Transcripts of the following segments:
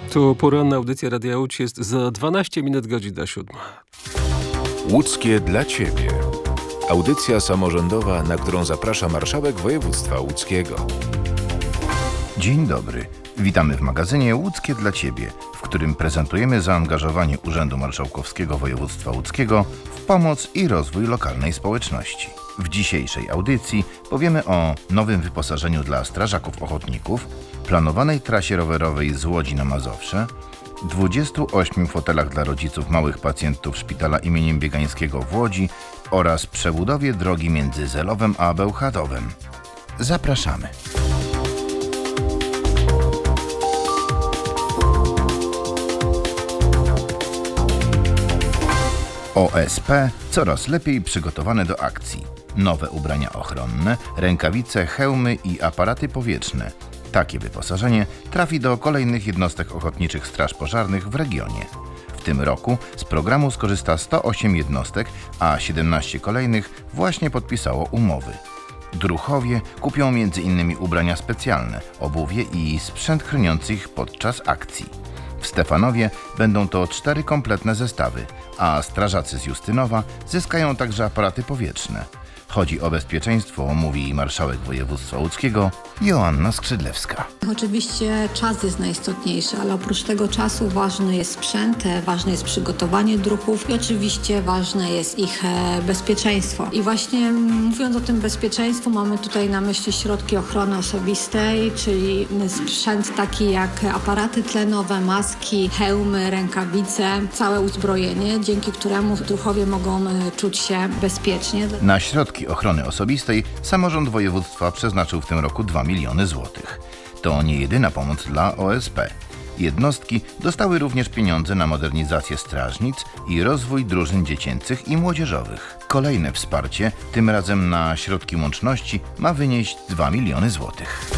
Tu poranna audycja Radia Łódź, jest za 12 minut godzina 7. Łódzkie dla Ciebie. Audycja samorządowa, na którą zaprasza marszałek województwa łódzkiego. Dzień dobry. Witamy w magazynie Łódzkie dla Ciebie, w którym prezentujemy zaangażowanie Urzędu Marszałkowskiego Województwa Łódzkiego w pomoc i rozwój lokalnej społeczności. W dzisiejszej audycji powiemy o nowym wyposażeniu dla strażaków ochotników, planowanej trasie rowerowej z Łodzi na Mazowsze, 28 fotelach dla rodziców małych pacjentów Szpitala im. Biegańskiego w Łodzi oraz przebudowie drogi między Zelowem a Bełchatowem. Zapraszamy. OSP coraz lepiej przygotowane do akcji. Nowe ubrania ochronne, rękawice, hełmy i aparaty powietrzne. Takie wyposażenie trafi do kolejnych jednostek ochotniczych straż pożarnych w regionie. W tym roku z programu skorzysta 108 jednostek, a 17 kolejnych właśnie podpisało umowy. Druhowie kupią m.in. ubrania specjalne, obuwie i sprzęt chroniący ich podczas akcji. W Stefanowie będą to 4 kompletne zestawy, a strażacy z Justynowa zyskają także aparaty powietrzne. Chodzi o bezpieczeństwo, mówi marszałek województwa łódzkiego Joanna Skrzydlewska. Oczywiście czas jest najistotniejszy, ale oprócz tego czasu ważny jest sprzęt, ważne jest przygotowanie druhów i oczywiście ważne jest ich bezpieczeństwo. I właśnie mówiąc o tym bezpieczeństwu, mamy tutaj na myśli środki ochrony osobistej, czyli sprzęt taki jak aparaty tlenowe, maski, hełmy, rękawice, całe uzbrojenie, dzięki któremu druhowie mogą czuć się bezpiecznie. Na środki ochrony osobistej samorząd województwa przeznaczył w tym roku 2 miliony złotych. To nie jedyna pomoc dla OSP. Jednostki dostały również pieniądze na modernizację strażnic i rozwój drużyn dziecięcych i młodzieżowych. Kolejne wsparcie, tym razem na środki łączności, ma wynieść 2 miliony złotych.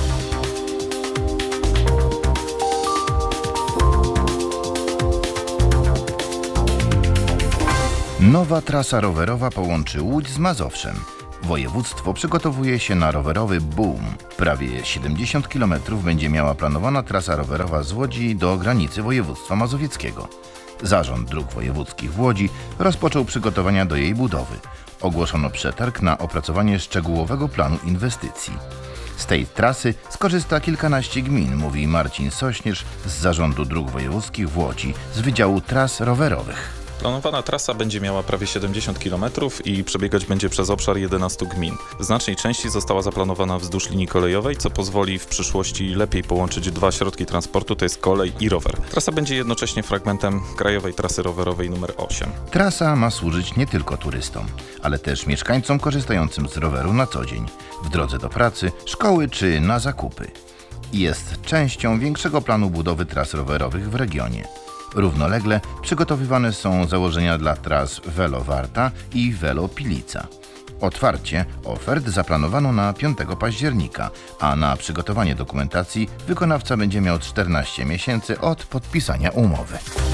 Nowa trasa rowerowa połączy Łódź z Mazowszem. Województwo przygotowuje się na rowerowy boom. Prawie 70 km będzie miała planowana trasa rowerowa z Łodzi do granicy województwa mazowieckiego. Zarząd Dróg Wojewódzkich w Łodzi rozpoczął przygotowania do jej budowy. Ogłoszono przetarg na opracowanie szczegółowego planu inwestycji. Z tej trasy skorzysta kilkanaście gmin, mówi Marcin Sośnierz z Zarządu Dróg Wojewódzkich w Łodzi z Wydziału Tras Rowerowych. Planowana trasa będzie miała prawie 70 km i przebiegać będzie przez obszar 11 gmin. W znacznej części została zaplanowana wzdłuż linii kolejowej, co pozwoli w przyszłości lepiej połączyć 2 środki transportu, to jest kolej i rower. Trasa będzie jednocześnie fragmentem krajowej trasy rowerowej nr 8. Trasa ma służyć nie tylko turystom, ale też mieszkańcom korzystającym z roweru na co dzień, w drodze do pracy, szkoły czy na zakupy. Jest częścią większego planu budowy tras rowerowych w regionie. Równolegle przygotowywane są założenia dla tras Velo Warta i Velo Pilica. Otwarcie ofert zaplanowano na 5 października, a na przygotowanie dokumentacji wykonawca będzie miał 14 miesięcy od podpisania umowy.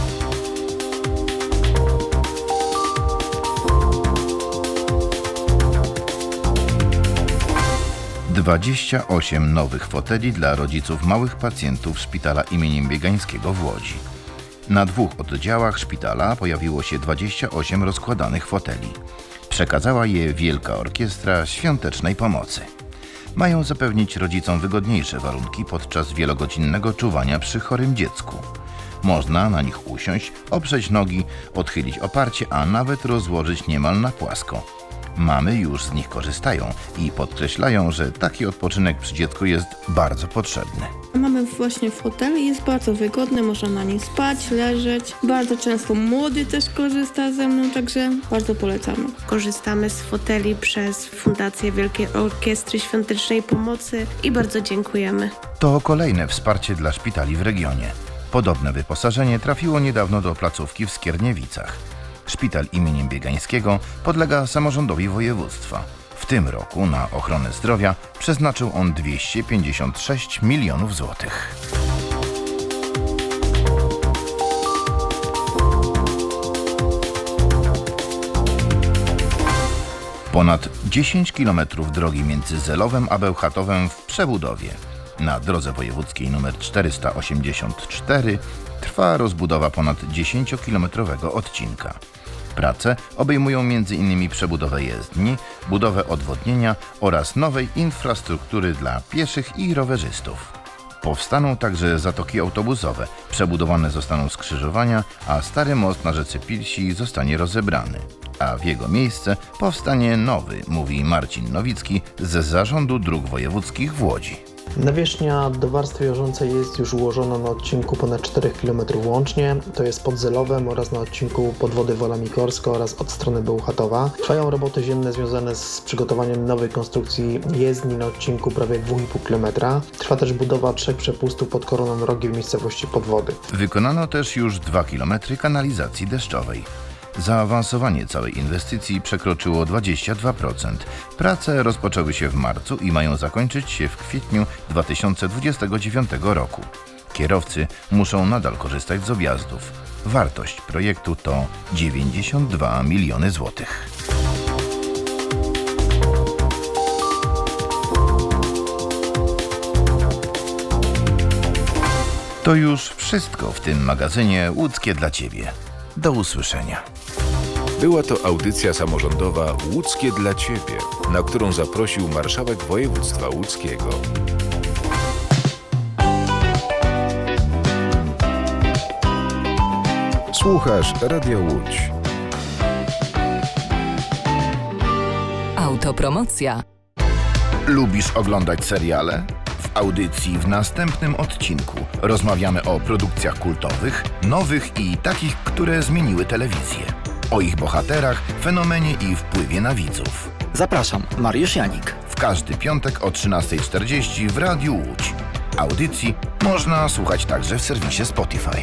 – 28 nowych foteli dla rodziców małych pacjentów Szpitala im. Biegańskiego w Łodzi. Na 2 oddziałach szpitala pojawiło się 28 rozkładanych foteli. Przekazała je Wielka Orkiestra Świątecznej Pomocy. Mają zapewnić rodzicom wygodniejsze warunki podczas wielogodzinnego czuwania przy chorym dziecku. Można na nich usiąść, oprzeć nogi, odchylić oparcie, a nawet rozłożyć niemal na płasko. Mamy już z nich korzystają i podkreślają, że taki odpoczynek przy dziecku jest bardzo potrzebny. Mamy właśnie fotel i jest bardzo wygodny, można na nim spać, leżeć. Bardzo często młody też korzysta ze mną, także bardzo polecamy. Korzystamy z foteli przez Fundację Wielkiej Orkiestry Świątecznej Pomocy i bardzo dziękujemy. To kolejne wsparcie dla szpitali w regionie. Podobne wyposażenie trafiło niedawno do placówki w Skierniewicach. Szpital im. Biegańskiego podlega samorządowi województwa. W tym roku na ochronę zdrowia przeznaczył on 256 milionów złotych. Ponad 10 km drogi między Zelowem a Bełchatowem w przebudowie. Na drodze wojewódzkiej nr 484 trwa rozbudowa ponad 10-kilometrowego odcinka. Prace obejmują m.in. przebudowę jezdni, budowę odwodnienia oraz nowej infrastruktury dla pieszych i rowerzystów. Powstaną także zatoki autobusowe, przebudowane zostaną skrzyżowania, a stary most na rzece Pilsi zostanie rozebrany. A w jego miejsce powstanie nowy, mówi Marcin Nowicki z Zarządu Dróg Wojewódzkich w Łodzi. Nawierzchnia do warstwy wiążącej jest już ułożona na odcinku ponad 4 km łącznie, to jest pod Zelowem oraz na odcinku Podwody Wola Mikorska oraz od strony Bełchatowa. Trwają roboty ziemne związane z przygotowaniem nowej konstrukcji jezdni na odcinku prawie 2,5 km. Trwa też budowa 3 przepustów pod Koroną Rogiem w miejscowości Podwody. Wykonano też już 2 km kanalizacji deszczowej. Zaawansowanie całej inwestycji przekroczyło 22%. Prace rozpoczęły się w marcu i mają zakończyć się w kwietniu 2029 roku. Kierowcy muszą nadal korzystać z objazdów. Wartość projektu to 92 miliony złotych. To już wszystko w tym magazynie Łódzkie dla Ciebie. Do usłyszenia. Była to audycja samorządowa Łódzkie dla Ciebie, na którą zaprosił marszałek województwa łódzkiego. Słuchasz Radio Łódź. Autopromocja. Lubisz oglądać seriale? W audycji w następnym odcinku rozmawiamy o produkcjach kultowych, nowych i takich, które zmieniły telewizję. O ich bohaterach, fenomenie i wpływie na widzów. Zapraszam, Mariusz Janik. W każdy piątek o 13:40 w Radiu Łódź. Audycji można słuchać także w serwisie Spotify.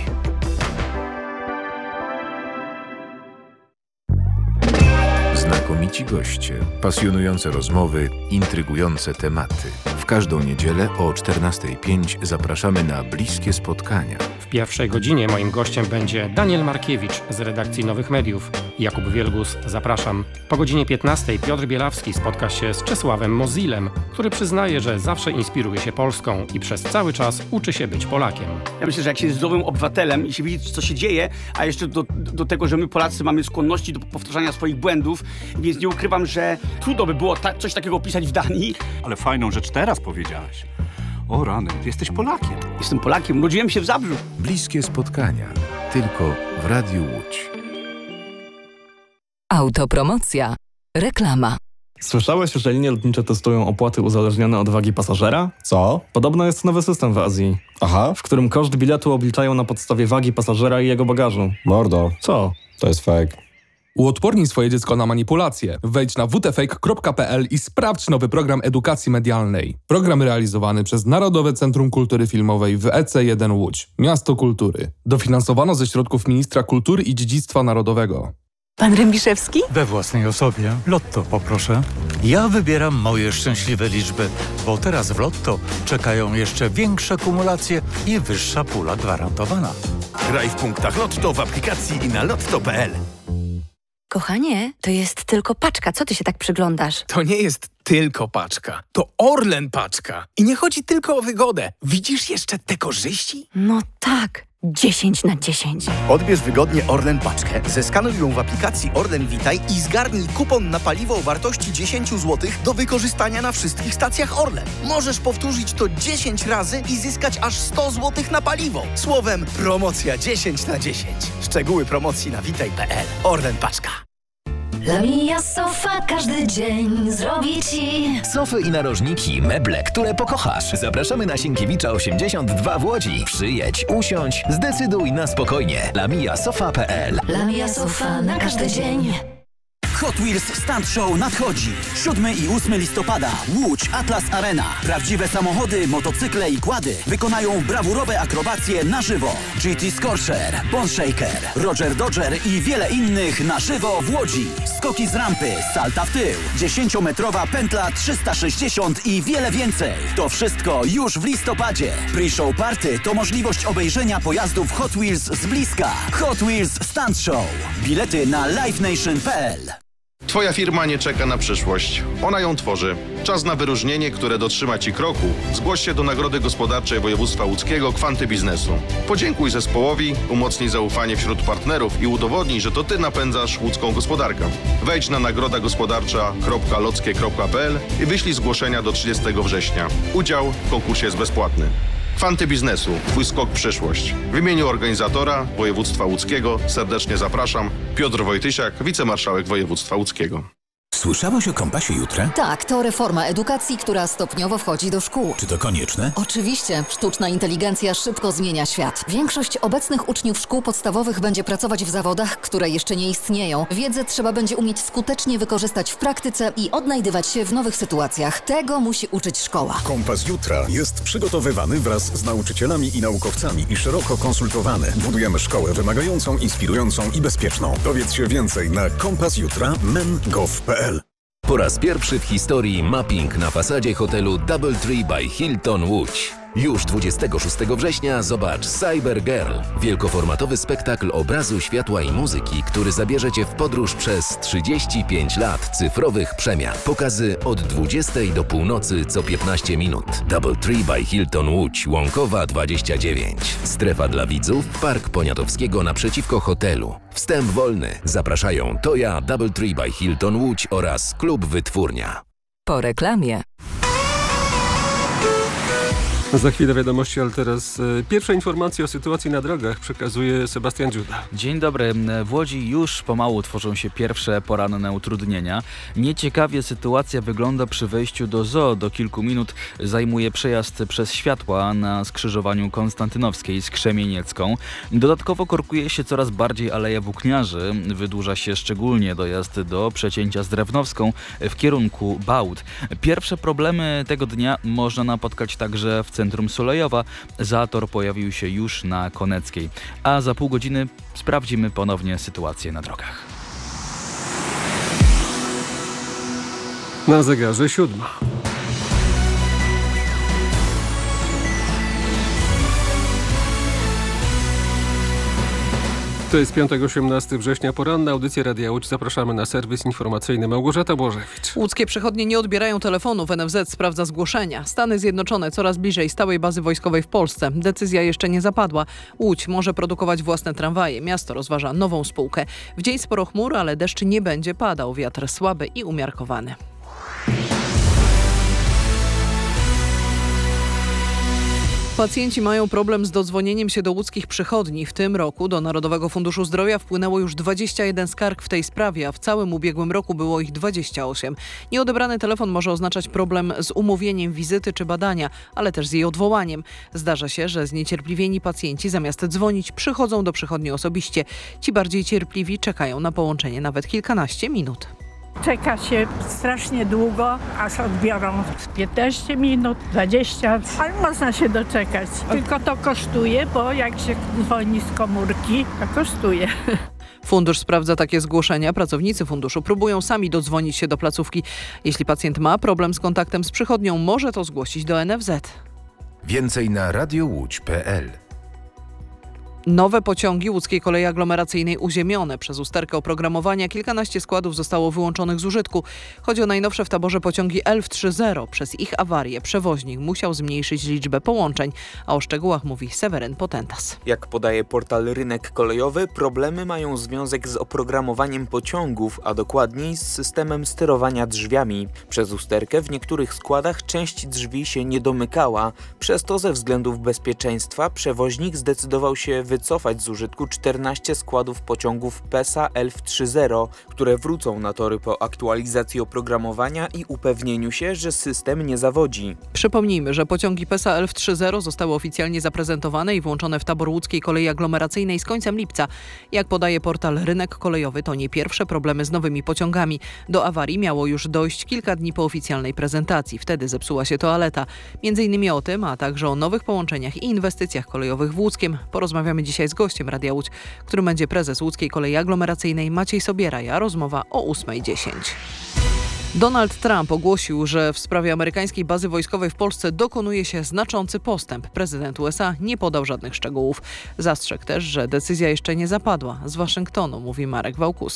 Znakomici goście, pasjonujące rozmowy, intrygujące tematy. W każdą niedzielę o 14:05 zapraszamy na bliskie spotkania. W pierwszej godzinie moim gościem będzie Daniel Markiewicz z redakcji Nowych Mediów. Jakub Wielgus, zapraszam. Po godzinie 15:00 Piotr Bielawski spotka się z Czesławem Mozilem, który przyznaje, że zawsze inspiruje się Polską i przez cały czas uczy się być Polakiem. Ja myślę, że jak się jest zdrowym obywatelem i się widzi, co się dzieje, a jeszcze do tego, że my Polacy mamy skłonności do powtarzania swoich błędów, więc nie ukrywam, że trudno by było coś takiego opisać w Danii. Ale fajną rzecz teraz powiedziałeś. O rany, jesteś Polakiem. Jestem Polakiem, urodziłem się w Zabrzu. Bliskie spotkania. Tylko w Radiu Łódź. Autopromocja. Reklama. Słyszałeś, że linie lotnicze testują opłaty uzależnione od wagi pasażera? Co? Podobno jest nowy system w Azji. Aha. W którym koszt biletu obliczają na podstawie wagi pasażera i jego bagażu. Mordo. Co? To jest fake. Uodpornij swoje dziecko na manipulacje. Wejdź na wtfake.pl i sprawdź nowy program edukacji medialnej. Program realizowany przez Narodowe Centrum Kultury Filmowej w EC1 Łódź, Miasto Kultury. Dofinansowano ze środków Ministra Kultury i Dziedzictwa Narodowego. Pan Rębiszewski? We własnej osobie. Lotto poproszę. Ja wybieram moje szczęśliwe liczby, bo teraz w Lotto czekają jeszcze większe kumulacje i wyższa pula gwarantowana. Graj w punktach Lotto w aplikacji i na lotto.pl. Kochanie, to jest tylko paczka. Co ty się tak przyglądasz? To nie jest tylko paczka. To Orlen paczka. I nie chodzi tylko o wygodę. Widzisz jeszcze te korzyści? No tak. 10/10. Odbierz wygodnie Orlen paczkę, zeskanuj ją w aplikacji Orlen Witaj i zgarnij kupon na paliwo o wartości 10 zł do wykorzystania na wszystkich stacjach Orlen. Możesz powtórzyć to 10 razy i zyskać aż 100 zł na paliwo. Słowem, promocja 10/10. Szczegóły promocji na witaj.pl. Orlen paczka. Lamia Sofa każdy dzień zrobi ci sofy i narożniki, meble, które pokochasz. Zapraszamy na Sienkiewicza 82 w Łodzi. Przyjedź, usiądź, zdecyduj na spokojnie. LamiaSofa.pl. Lamia Sofa na każdy dzień. Hot Wheels Stunt Show nadchodzi. 7 i 8 listopada. Łódź Atlas Arena. Prawdziwe samochody, motocykle i quady wykonają brawurowe akrobacje na żywo. GT Scorcher, Bone Shaker, Roger Dodger i wiele innych na żywo w Łodzi. Skoki z rampy, salta w tył, 10-metrowa pętla 360 i wiele więcej. To wszystko już w listopadzie. Pre-show party to możliwość obejrzenia pojazdów Hot Wheels z bliska. Hot Wheels Stunt Show. Bilety na livenation.pl. Twoja firma nie czeka na przyszłość. Ona ją tworzy. Czas na wyróżnienie, które dotrzyma Ci kroku. Zgłoś się do Nagrody Gospodarczej Województwa Łódzkiego Kwanty Biznesu. Podziękuj zespołowi, umocnij zaufanie wśród partnerów i udowodnij, że to Ty napędzasz łódzką gospodarkę. Wejdź na nagrodagospodarcza.lockie.pl i wyślij zgłoszenia do 30 września. Udział w konkursie jest bezpłatny. Kwanty Biznesu. Twój skok w przyszłość. W imieniu organizatora Województwa Łódzkiego serdecznie zapraszam. Piotr Wojtysiak, wicemarszałek Województwa Łódzkiego. Słyszałeś o Kompasie Jutra? Tak, to reforma edukacji, która stopniowo wchodzi do szkół. Czy to konieczne? Oczywiście. Sztuczna inteligencja szybko zmienia świat. Większość obecnych uczniów szkół podstawowych będzie pracować w zawodach, które jeszcze nie istnieją. Wiedzę trzeba będzie umieć skutecznie wykorzystać w praktyce i odnajdywać się w nowych sytuacjach. Tego musi uczyć szkoła. Kompas Jutra jest przygotowywany wraz z nauczycielami i naukowcami i szeroko konsultowany. Budujemy szkołę wymagającą, inspirującą i bezpieczną. Dowiedz się więcej na kompasjutra.men.gov.pl. Po raz pierwszy w historii mapping na fasadzie hotelu DoubleTree by Hilton Łódź. Już 26 września zobacz Cyber Girl, wielkoformatowy spektakl obrazu, światła i muzyki, który zabierze Cię w podróż przez 35 lat cyfrowych przemian. Pokazy od 20 do północy co 15 minut. DoubleTree by Hilton Łódź, Łąkowa 29. Strefa dla widzów, Park Poniatowskiego naprzeciwko hotelu. Wstęp wolny. Zapraszają Toja, DoubleTree by Hilton Łódź oraz Klub Wytwórnia. Po reklamie. Za chwilę wiadomości, ale teraz pierwsze informacje o sytuacji na drogach przekazuje Sebastian Dziuda. Dzień dobry. W Łodzi już pomału tworzą się pierwsze poranne utrudnienia. Nieciekawie sytuacja wygląda przy wejściu do zoo. Do kilku minut zajmuje przejazd przez światła na skrzyżowaniu Konstantynowskiej z Krzemieniecką. Dodatkowo korkuje się coraz bardziej Aleja Włókniarzy. Wydłuża się szczególnie dojazd do przecięcia z Drewnowską w kierunku Bałt. Pierwsze problemy tego dnia można napotkać także w centrum Solejowa. Zator pojawił się już na Koneckiej. A za pół godziny sprawdzimy ponownie sytuację na drogach. Na zegarze 7. To jest piątek, 18 września, poranna audycja Radia Łódź. Zapraszamy na serwis informacyjny. Małgorzata Błożewicz. Łódzkie przychodnie nie odbierają telefonów. NFZ sprawdza zgłoszenia. Stany Zjednoczone coraz bliżej stałej bazy wojskowej w Polsce. Decyzja jeszcze nie zapadła. Łódź może produkować własne tramwaje. Miasto rozważa nową spółkę. W dzień sporo chmur, ale deszcz nie będzie padał. Wiatr słaby i umiarkowany. Pacjenci mają problem z dodzwonieniem się do łódzkich przychodni. W tym roku do Narodowego Funduszu Zdrowia wpłynęło już 21 skarg w tej sprawie, a w całym ubiegłym roku było ich 28. Nieodebrany telefon może oznaczać problem z umówieniem wizyty czy badania, ale też z jej odwołaniem. Zdarza się, że zniecierpliwieni pacjenci zamiast dzwonić przychodzą do przychodni osobiście. Ci bardziej cierpliwi czekają na połączenie nawet kilkanaście minut. Czeka się strasznie długo, aż odbiorą 15 minut, 20, ale można się doczekać. Tylko to kosztuje, bo jak się dzwoni z komórki, to kosztuje. Fundusz sprawdza takie zgłoszenia. Pracownicy funduszu próbują sami dodzwonić się do placówki. Jeśli pacjent ma problem z kontaktem z przychodnią, może to zgłosić do NFZ. Więcej na radiowódź.pl. Nowe pociągi łódzkiej kolei aglomeracyjnej uziemione. Przez usterkę oprogramowania kilkanaście składów zostało wyłączonych z użytku. Chodzi o najnowsze w taborze pociągi Elf 3.0. Przez ich awarię przewoźnik musiał zmniejszyć liczbę połączeń. A o szczegółach mówi Seweryn Potentas. Jak podaje portal Rynek Kolejowy, problemy mają związek z oprogramowaniem pociągów, a dokładniej z systemem sterowania drzwiami. Przez usterkę w niektórych składach część drzwi się nie domykała. Przez to ze względów bezpieczeństwa przewoźnik zdecydował się wycofać z użytku 14 składów pociągów PESA Elf 3.0, które wrócą na tory po aktualizacji oprogramowania i upewnieniu się, że system nie zawodzi. Przypomnijmy, że pociągi PESA Elf 3.0 zostały oficjalnie zaprezentowane i włączone w tabor łódzkiej kolei aglomeracyjnej z końcem lipca. Jak podaje portal Rynek Kolejowy, to nie pierwsze problemy z nowymi pociągami. Do awarii miało już dojść kilka dni po oficjalnej prezentacji. Wtedy zepsuła się toaleta. Między innymi o tym, a także o nowych połączeniach i inwestycjach kolejowych w Łódzkiem porozmawiamy dzisiaj z gościem Radia Łódź, którym będzie prezes łódzkiej kolei aglomeracyjnej Maciej Sobieraj, a rozmowa o 8:10. Donald Trump ogłosił, że w sprawie amerykańskiej bazy wojskowej w Polsce dokonuje się znaczący postęp. Prezydent USA nie podał żadnych szczegółów. Zastrzegł też, że decyzja jeszcze nie zapadła. Z Waszyngtonu mówi Marek Wałkuski.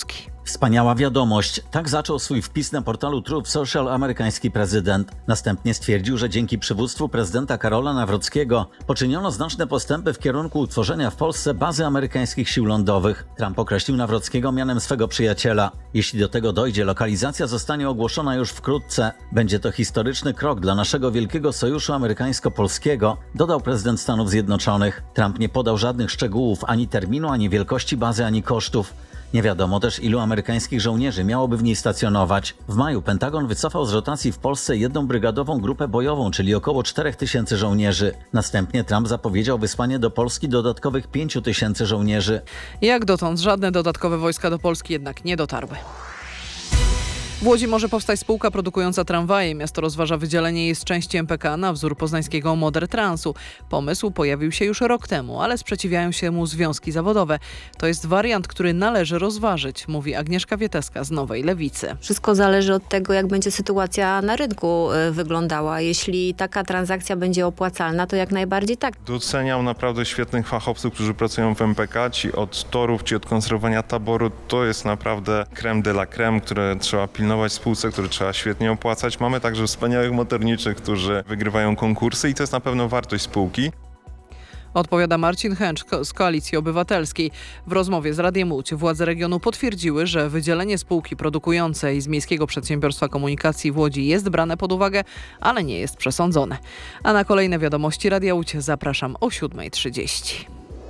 Wspaniała wiadomość. Tak zaczął swój wpis na portalu Truth Social amerykański prezydent. Następnie stwierdził, że dzięki przywództwu prezydenta Karola Nawrockiego poczyniono znaczne postępy w kierunku utworzenia w Polsce bazy amerykańskich sił lądowych. Trump określił Nawrockiego mianem swego przyjaciela. Jeśli do tego dojdzie, lokalizacja zostanie ogłoszona już wkrótce. Będzie to historyczny krok dla naszego wielkiego sojuszu amerykańsko-polskiego, dodał prezydent Stanów Zjednoczonych. Trump nie podał żadnych szczegółów, ani terminu, ani wielkości bazy, ani kosztów. Nie wiadomo też, ilu amerykańskich żołnierzy miałoby w niej stacjonować. W maju Pentagon wycofał z rotacji w Polsce 1 brygadową grupę bojową, czyli około 4000 żołnierzy. Następnie Trump zapowiedział wysłanie do Polski dodatkowych 5000 żołnierzy. Jak dotąd żadne dodatkowe wojska do Polski jednak nie dotarły. W Łodzi może powstać spółka produkująca tramwaje. Miasto rozważa wydzielenie jej z części MPK na wzór poznańskiego Modertransu. Pomysł pojawił się już rok temu, ale sprzeciwiają się mu związki zawodowe. To jest wariant, który należy rozważyć, mówi Agnieszka Wieteska z Nowej Lewicy. Wszystko zależy od tego, jak będzie sytuacja na rynku wyglądała. Jeśli taka transakcja będzie opłacalna, to jak najbardziej tak. Doceniam naprawdę świetnych fachowców, którzy pracują w MPK. Ci od torów, ci od konserwowania taboru. To jest naprawdę crème de la crème, które trzeba pilnować w spółce, które trzeba świetnie opłacać. Mamy także wspaniałych motorniczych, którzy wygrywają konkursy i to jest na pewno wartość spółki. Odpowiada Marcin Hęcz z Koalicji Obywatelskiej. W rozmowie z Radiem Łódź władze regionu potwierdziły, że wydzielenie spółki produkującej z Miejskiego Przedsiębiorstwa Komunikacji w Łodzi jest brane pod uwagę, ale nie jest przesądzone. A na kolejne wiadomości Radia Łódź zapraszam o 7:30.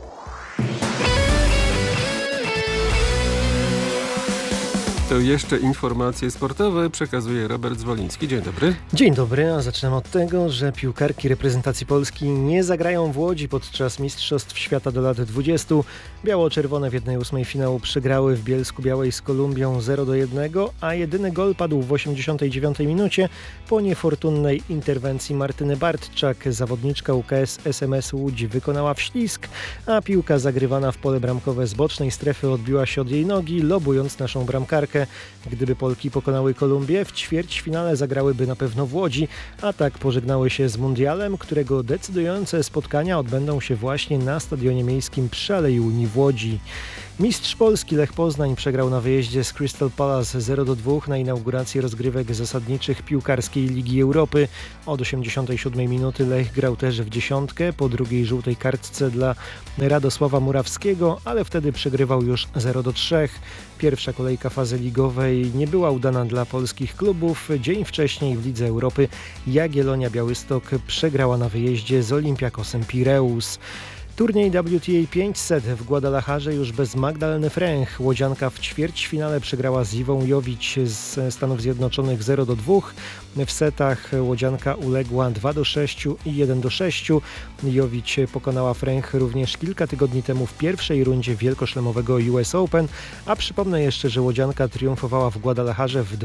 To jeszcze informacje sportowe przekazuje Robert Zwoliński. Dzień dobry. Dzień dobry, a zaczynam od tego, że piłkarki reprezentacji Polski nie zagrają w Łodzi podczas Mistrzostw Świata do lat 20. Biało-czerwone w 1/8 finału przegrały w Bielsku-Białej z Kolumbią 0-1, a jedyny gol padł w 89 minucie po niefortunnej interwencji Martyny Bartczak. Zawodniczka UKS SMS Łódź wykonała wślizg, a piłka zagrywana w pole bramkowe z bocznej strefy odbiła się od jej nogi, lobując naszą bramkarkę. Gdyby Polki pokonały Kolumbię, w ćwierćfinale zagrałyby na pewno w Łodzi, a tak pożegnały się z mundialem, którego decydujące spotkania odbędą się właśnie na Stadionie Miejskim przy Alei Unii w Łodzi. Mistrz Polski Lech Poznań przegrał na wyjeździe z Crystal Palace 0-2 na inaugurację rozgrywek zasadniczych piłkarskiej Ligi Europy. Od 87 minuty Lech grał też w dziesiątkę po drugiej żółtej kartce dla Radosława Murawskiego, ale wtedy przegrywał już 0-3. Pierwsza kolejka fazy ligowej nie była udana dla polskich klubów. Dzień wcześniej w Lidze Europy Jagiellonia Białystok przegrała na wyjeździe z Olympiakosem Pireus. Turniej WTA 500 w Guadalajarze już bez Magdaleny Fręch. Łodzianka w ćwierćfinale przegrała z Iwą Jowić z Stanów Zjednoczonych 0-2. W setach Łodzianka uległa 2-6 i 1-6. Jowić pokonała Fręch również kilka tygodni temu w pierwszej rundzie wielkoszlemowego US Open, a przypomnę jeszcze, że Łodzianka triumfowała w Guadalajarze w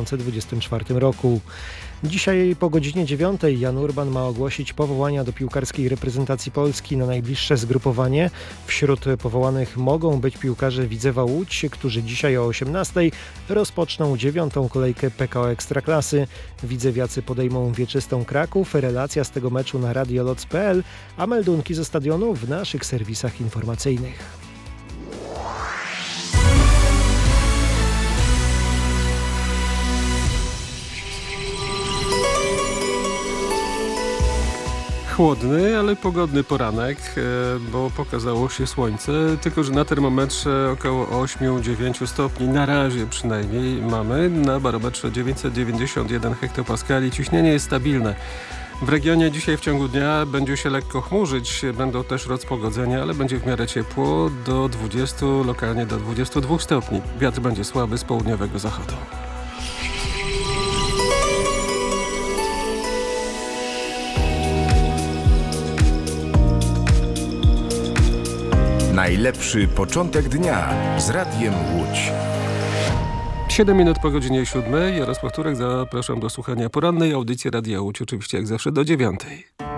2024 roku. Dzisiaj po godzinie 9 Jan Urban ma ogłosić powołania do piłkarskiej reprezentacji Polski na najbliższe zgrupowanie. Wśród powołanych mogą być piłkarze Widzewa Łódź, którzy dzisiaj o 18 rozpoczną 9. kolejkę PKO Ekstraklasy. Widzewiacy podejmą Wieczystą Kraków. Relacja z tego meczu na radioloc.pl, a meldunki ze stadionu w naszych serwisach informacyjnych. Chłodny, ale pogodny poranek, bo pokazało się słońce, tylko że na termometrze około 8-9 stopni, na razie przynajmniej mamy, na barometrze 991 hektopaskali, ciśnienie jest stabilne. W regionie dzisiaj w ciągu dnia będzie się lekko chmurzyć, będą też rozpogodzenia, ale będzie w miarę ciepło do 20, lokalnie do 22 stopni. Wiatr będzie słaby z południowego zachodu. Najlepszy początek dnia z Radiem Łódź. 7 minut po godzinie 7. Jarosław Turek, zapraszam do słuchania porannej audycji Radia Łódź, oczywiście jak zawsze do 9.